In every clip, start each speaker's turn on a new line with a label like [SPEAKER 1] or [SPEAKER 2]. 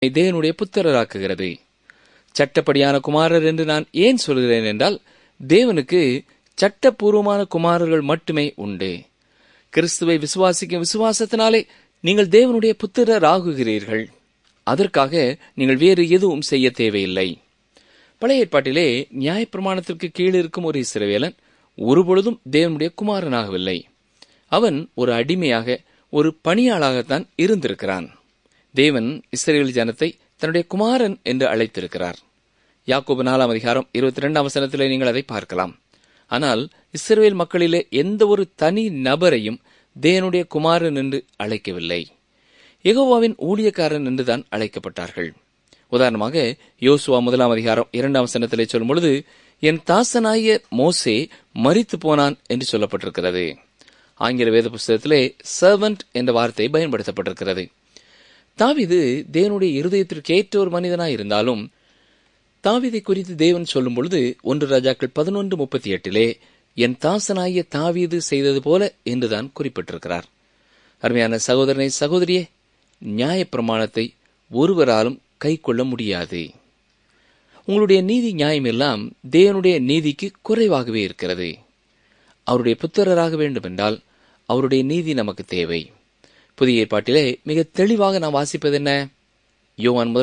[SPEAKER 1] தேவனுடைய புத்திரராக்குகிறது. சட்டப்படியான குமாரர் என்று நான் ஏன் சொல்கிறேன் என்றால், தேவனுக்கு சட்டபூர்வமான குமாரர்கள் மட்டுமே உண்டு. கிறிஸ்துவை விசுவாசிக்கும் விசுவாசத்தினாலே நீங்கள் தேவனுடைய புத்திரர் ஆகுகிறீர்கள். அதற்காக நீங்கள் வேறு எதுவும் செய்ய தேவையில்லை. பழைய ஏற்பாட்டிலே நியாயப்பிரமாணத்திற்கு கீழ் இருக்கும் ஒரு இஸ்ரவேலன் ஒருபொழுதும் தேவனுடைய குமாரனாகவில்லை. அவன் ஒரு அடிமையாக, ஒரு பணியாளாகத்தான் இருந்திருக்கிறான். தேவன் இஸ்ரவேல் ஜனத்தை தன்னுடைய குமாரன் என்று அழைத்திருக்கிறார். யாக்கோபு 4:22 நீங்கள் அதை பார்க்கலாம். ஆனால் இஸ்ரவேல் மக்களிலே எந்த ஒரு தனி நபரையும் தேவனுடைய குமாரன் என்று அழைக்கவில்லை. யெகோவாவின் ஊழியக்காரன் என்றுதான் அழைக்கப்பட்டார்கள். உதாரணமாக யோசுவா 1:2 சொல்லும் பொழுது, என் தாசனாகிய மோசே மரித்து போனான் என்று சொல்லப்பட்டிருக்கிறது. ஆங்கில வேத புஸ்தகத்திலே சர்வன்ட் என்ற வார்த்தை பயன்படுத்தப்பட்டிருக்கிறது. தாவீது தேவனுடைய இருதயத்திற்கு ஏற்ற ஒரு மனிதனாய் இருந்தாலும், தாவீதை குறித்து தேவன் சொல்லும் பொழுது 1 ராஜாக்கள் 11:38 என் தாசனாகிய தாவீது செய்தது போல என்றுதான் குறிப்பிட்டிருக்கிறார். அருமையான சகோதரனை, சகோதரியே, நியாயப்பிரமாணத்தை ஒருவராலும் கை கொள்ள முடியாது. உங்களுடைய நீதி நியாயம் எல்லாம் தேவனுடைய நீதிக்கு குறைவாகவே இருக்கிறது. அவருடைய புத்திரராக வேண்டும் என்றால் அவருடைய நீதி நமக்கு தேவை. புதிய ஏற்பாட்டிலே மிக தெளிவாக நாம் வாசிப்பது என்ன? யோவான்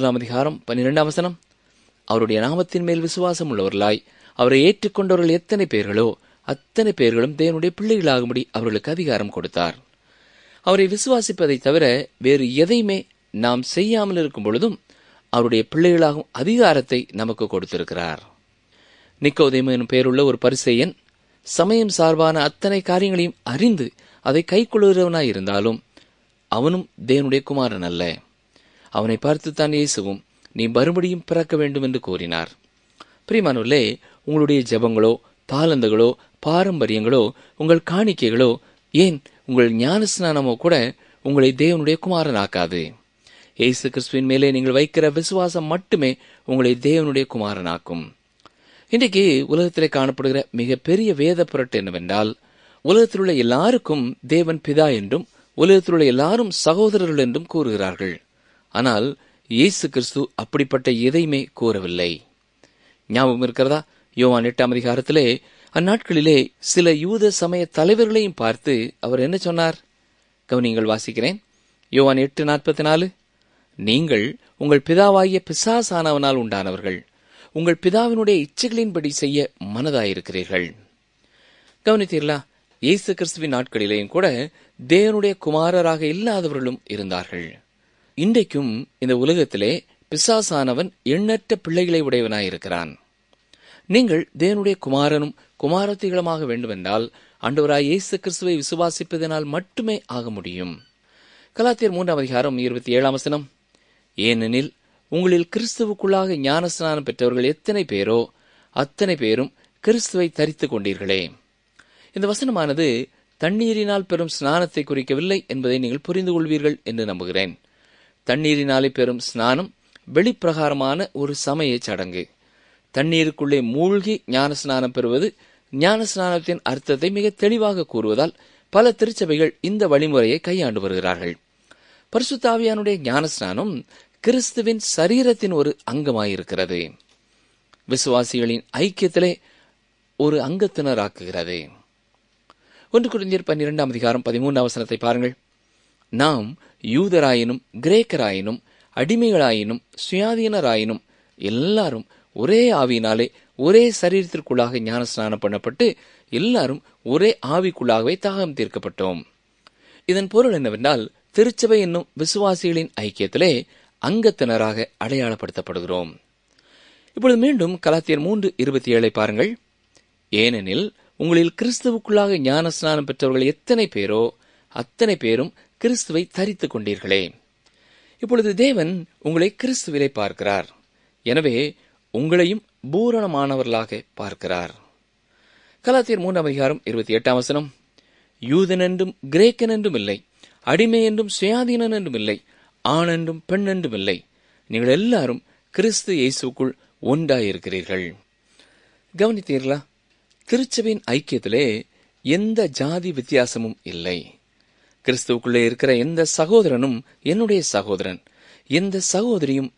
[SPEAKER 1] 1:12 அவருடைய நாமத்தின் மேல் விசுவாசம் உள்ளவர்களாய் அவரை ஏற்றுக்கொண்டவர்கள் எத்தனை பேர்களோ அத்தனை பேர்களும் தேவனுடைய பிள்ளைகளாகும்படி அவர்களுக்கு அதிகாரம் கொடுத்தார். அவரை விசுவாசிப்பதை தவிர வேறு எதையுமே நாம் செய்யாமல் இருக்கும் பொழுதும் அவருடைய பிள்ளைகளாகும் அதிகாரத்தை நமக்கு கொடுத்திருக்கிறார். நிக்கோதேமு எனும் பெயருள்ள ஒரு பரிசேயன் சமயம் சார்பான அத்தனை காரியங்களையும் அறிந்து அதை கைக்கொள்கிறவனாய் இருந்தாலும் அவனும் தேவனுடைய குமாரன் அல்ல. அவனை பார்த்துத்தான் இயேசுவும், நீ மறுபடியும் பிறக்க வேண்டும் என்று கூறினார். பிரியமானவர்களே, உங்களுடைய ஜெபங்களோ, தாளந்துகளோ, பாரம்பரியங்களோ, உங்கள் காணிக்கைகளோ, ஏன் உங்கள் ஞானஸ்நானமோ கூட உங்களை தேவனுடைய குமாரன் ஆக்காது. இயேசு கிறிஸ்துவின் மேலே நீங்கள் வைக்கிற விசுவாசம் மட்டுமே உங்களை தேவனுடைய குமாரனாக்கும். இன்றைக்கு உலகத்திலே காணப்படுகிற மிகப்பெரிய வேத புரட்டு என்னவென்றால், உலகத்தில் உள்ள எல்லாருக்கும் தேவன் பிதா என்றும் உலகத்தில் உள்ள எல்லாரும் சகோதரர்கள் என்றும் கூறுகிறார்கள். ஆனால் இயேசு கிறிஸ்து அப்படிப்பட்ட எதையுமே கூறவில்லை. ஞாபகம் இருக்கிறதா? யோவான் 8 அந்நாட்களிலே சில யூத சமய தலைவர்களையும் பார்த்து அவர் என்ன சொன்னார்? கவனிங்கள், வாசிக்கிறேன். யோவான் 8:44 நீங்கள் உங்கள் பிதாவாகிய பிசாசானவனால் உண்டானவர்கள், உங்கள் பிதாவினுடைய இச்சைகளின்படி செய்ய மனதாயிருக்கிறீர்கள். கவனித்தீர்களா? இயேசு கிறிஸ்துவின் நாட்களிலேயும் கூட தேவனுடைய குமாரராக இல்லாதவர்களும் இருந்தார்கள். இன்றைக்கும் இந்த உலகத்திலே பிசாசானவன் எண்ணற்ற பிள்ளைகளை உடையவனாயிருக்கிறான். நீங்கள் தேவனுடைய குமாரனும் குமாரத்திகளுமாக வேண்டுமென்றால் ஆண்டவராய் இயேசு கிறிஸ்துவை விசுவாசிப்பதனால் மட்டுமே ஆக முடியும். கலாத்தியர் 3:27 ஏனெனில் உங்களில் கிறிஸ்துவுக்குள்ளாக ஞானஸ்நானம் பெற்றவர்கள் எத்தனை பேரோ அத்தனை பேரும் கிறிஸ்துவை தரித்துக் கொண்டீர்களே. இந்த வசனமானது தண்ணீரினால் பெறும் ஸ்நானத்தை குறிக்கவில்லை என்பதை நீங்கள் புரிந்து கொள்வீர்கள் என்று நம்புகிறேன். தண்ணீரினாலே பெறும் ஸ்நானம் வெளிப்பிரகாரமான ஒரு சமய சடங்கு. தண்ணீருக்குள்ளே மூழ்கி ஞானஸ்நானம் பெறுவது ஞானஸ்நானத்தின் அர்த்தத்தை மிக தெளிவாக கூறுவதால் பல திருச்சபைகள் இந்த வழிமுறையை கையாண்டு வருகிறார்கள். பரிசுத்த ஆவியானுடைய ஞானஸ்நானம் கிறிஸ்துவின் சரீரத்தின் ஒரு அங்கமாயிருக்கிறது. விசுவாசிகளின் ஐக்கியத்திலே ஒரு அங்கத்தினராக்குகிறது. 1 கொரிந்தியர் 12:13 பாருங்கள். நாம் யூதராயினும் கிரேக்கராயினும் அடிமைகளாயினும் சுயாதீனராயினும் எல்லாரும் ஒரே ஆவியினாலே ஒரே சரீரத்திற்குள்ளாக ஞானஸ்நானம் பண்ணப்பட்டு எல்லாரும் ஒரே ஆவிக்குள்ளாகவே தாகம் தீர்க்கப்பட்டோம். இதன் பொருள் என்னவென்றால், திருச்சபை என்னும் விசுவாசிகளின் ஐக்கியத்திலே அங்கத்தினராக அடையாளப்படுத்தப்படுகிறோம். இப்பொழுது மீண்டும் கலாத்தியர் 3:27 பாருங்கள். ஏனெனில் உங்களில் கிறிஸ்துவுக்குள்ளாக ஞானஸ்நானம் பெற்றவர்கள் எத்தனை பேரோ அத்தனை பேரும் கிறிஸ்துவை தரித்துக் கொண்டீர்களே. இப்பொழுது தேவன் உங்களை கிறிஸ்துவிலே பார்க்கிறார். எனவே உங்களையும் பூரணமானவர்களாக பார்க்கிறார். கலாத்தியர் 3:28 யூதன் என்றும் கிரேக்கன் என்றும் இல்லை, அடிமை என்றும் சுயாதீனன் என்றும் இல்லை, ஆண் என்றும் பெண் என்றும் இல்லை, நீங்கள் எல்லாரும் கிறிஸ்து இயேசுக்குள் ஒன்றாயிருக்கிறீர்கள். கவனித்தீர்களா? திருச்சபையின் ஐக்கியத்திலே எந்த ஜாதி வித்தியாசமும் இல்லை. கிறிஸ்துவுக்குள்ளே இருக்கிற எந்த சகோதரனும் என்னுடைய சகோதரன், எந்த சகோதரியும்